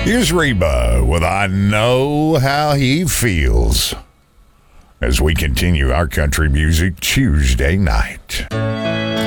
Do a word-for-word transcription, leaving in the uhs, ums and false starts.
Here's Reba with I Know How He Feels as we continue our country music Tuesday night.